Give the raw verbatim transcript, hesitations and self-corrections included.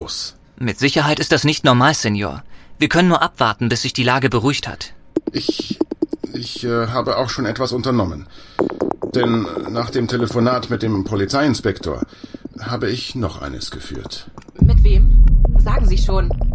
los? Mit Sicherheit ist das nicht normal, Senor. Wir können nur abwarten, bis sich die Lage beruhigt hat. Ich... ich äh, habe auch schon etwas unternommen. Denn nach dem Telefonat mit dem Polizeiinspektor habe ich noch eines geführt. Mit wem? Sagen Sie schon.